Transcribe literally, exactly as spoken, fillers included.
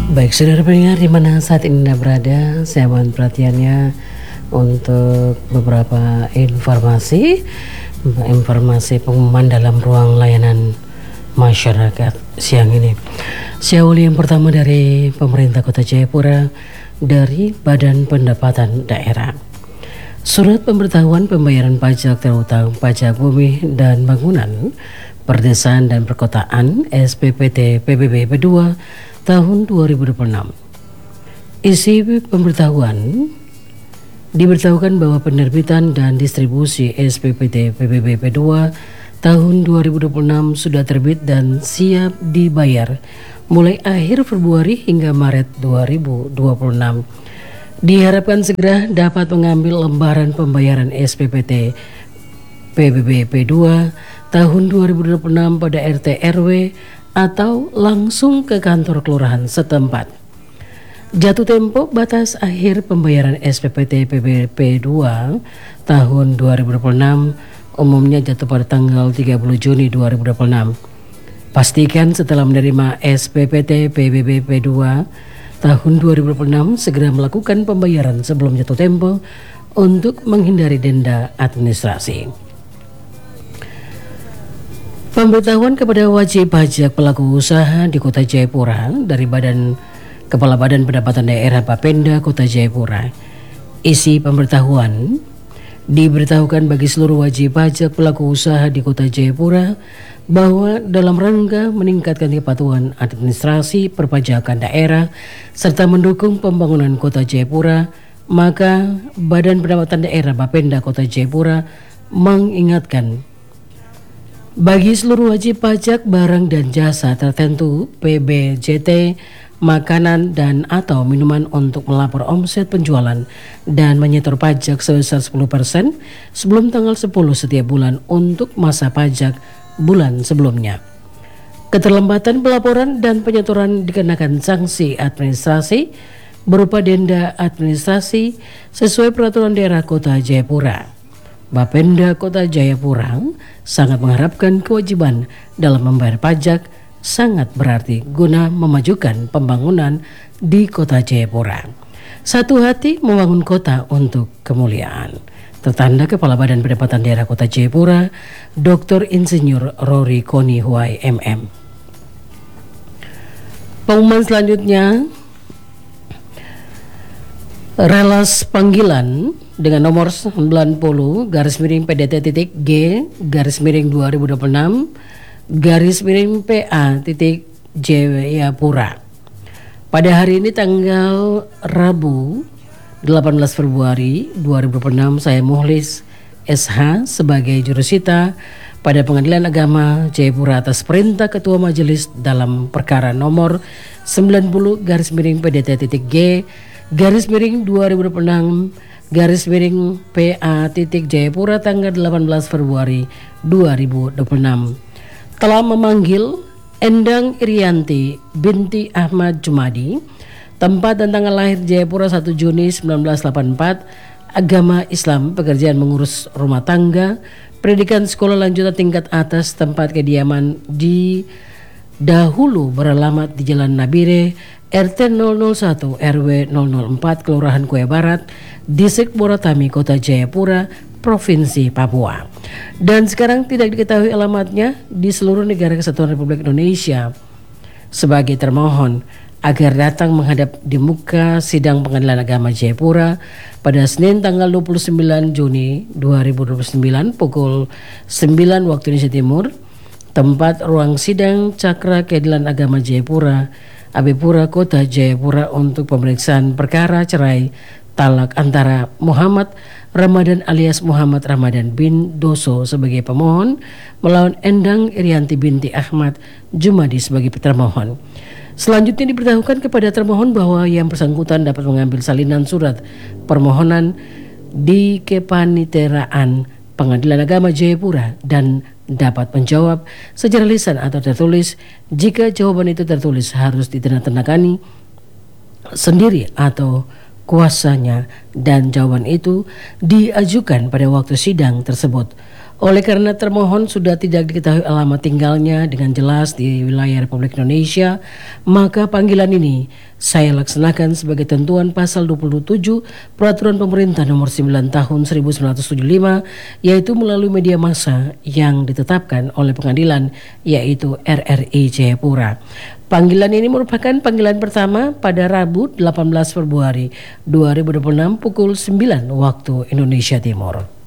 Baik, saudara pendengar di mana saat ini Anda berada, saya mohon perhatiannya untuk beberapa informasi informasi pengumuman dalam ruang layanan masyarakat siang ini. Saya uli yang pertama dari pemerintah Kota Jayapura dari Badan Pendapatan Daerah. Surat pemberitahuan pembayaran pajak terutang pajak bumi dan bangunan, perdesaan dan perkotaan S P P T P B B P dua tahun dua ribu dua puluh enam. Isi pemberitahuan diberitahukan bahwa penerbitan dan distribusi S P P T P B B P dua tahun dua ribu dua puluh enam sudah terbit dan siap dibayar mulai akhir Februari hingga Maret dua ribu dua puluh enam. Diharapkan segera dapat mengambil lembaran pembayaran S P P T P B B P dua tahun dua ribu dua puluh enam pada R T R W atau langsung ke kantor kelurahan setempat. Jatuh tempo batas akhir pembayaran S P P T P B B P dua tahun dua ribu dua puluh enam umumnya jatuh pada tanggal tiga puluh Juni dua ribu dua puluh enam. Pastikan setelah menerima S P P T P B B P dua tahun dua ribu dua puluh enam segera melakukan pembayaran sebelum jatuh tempo untuk menghindari denda administrasi. Pemberitahuan kepada wajib pajak pelaku usaha di Kota Jayapura dari Badan Kepala Badan Pendapatan Daerah Bapenda Kota Jayapura. Isi pemberitahuan diberitahukan bagi seluruh wajib pajak pelaku usaha di Kota Jayapura bahwa dalam rangka meningkatkan kepatuhan administrasi perpajakan daerah serta mendukung pembangunan Kota Jayapura, maka Badan Pendapatan Daerah Bapenda Kota Jayapura mengingatkan bagi seluruh wajib pajak barang dan jasa tertentu P B J T, makanan dan atau minuman untuk melapor omset penjualan dan menyetor pajak sebesar sepuluh persen sebelum tanggal sepuluh setiap bulan untuk masa pajak bulan sebelumnya. Keterlambatan pelaporan dan penyetoran dikenakan sanksi administrasi berupa denda administrasi sesuai peraturan daerah Kota Jayapura. Bapenda Kota Jayapura sangat mengharapkan kewajiban dalam membayar pajak sangat berarti guna memajukan pembangunan di Kota Jayapura. Satu hati membangun kota untuk kemuliaan. Tertanda Kepala Badan Pendapatan Daerah Kota Jayapura, Doktor Insinyur Rory Koni Huai M M. Pengumuman selanjutnya, relas panggilan dengan nomor sembilan puluh garis miring P D T titik G garis miring dua ribu dua puluh enam garis miring P A titik Jayapura pada hari ini tanggal Rabu delapan belas Februari dua ribu dua puluh enam. Saya Muhlis S H sebagai jurusita pada Pengadilan Agama Jayapura atas perintah Ketua Majelis dalam perkara nomor sembilan puluh garis miring P D T titik G garis miring dua ribu dua puluh enam garis miring P A titik Jayapura tanggal delapan belas Februari dua ribu dua puluh enam telah memanggil Endang Irianti binti Ahmad Jumadi, tempat dan tanggal lahir Jayapura satu Juni seribu sembilan ratus delapan puluh empat, agama Islam, pekerjaan mengurus rumah tangga, pendidikan sekolah lanjutan tingkat atas, tempat kediaman di dahulu beralamat di Jalan Nabire, R T nol nol satu R W nol nol empat Kelurahan Kuya Barat, Distrik Boratami, Kota Jayapura, Provinsi Papua. Dan sekarang tidak diketahui alamatnya di seluruh negara kesatuan Republik Indonesia. Sebagai termohon agar datang menghadap di muka sidang Pengadilan Agama Jayapura pada Senin tanggal dua puluh sembilan Juni dua ribu dua puluh sembilan pukul sembilan waktu Indonesia Timur, tempat ruang sidang Cakra Keadilan Agama Jayapura, Abipura Kota Jayapura untuk pemeriksaan perkara cerai talak antara Muhammad Ramadan alias Muhammad Ramadan bin Doso sebagai pemohon melawan Endang Irianti binti Ahmad Jumadi sebagai termohon. Selanjutnya diberitahukan kepada termohon bahwa yang bersangkutan dapat mengambil salinan surat permohonan di kepaniteraan Pengadilan Agama Jayapura dan dapat menjawab secara lisan atau tertulis. Jika jawaban itu tertulis harus ditandatangani sendiri atau kuasanya dan jawaban itu diajukan pada waktu sidang tersebut Oleh karena termohon sudah tidak diketahui alamat tinggalnya dengan jelas di wilayah Republik Indonesia, maka panggilan ini saya laksanakan sebagai tentuan pasal dua puluh tujuh Peraturan Pemerintah Nomor sembilan Tahun seribu sembilan ratus tujuh puluh lima, yaitu melalui media massa yang ditetapkan oleh pengadilan, yaitu R R I Jayapura. Panggilan ini merupakan panggilan pertama pada Rabu delapan belas Februari dua ribu dua puluh enam pukul sembilan waktu Indonesia Timur.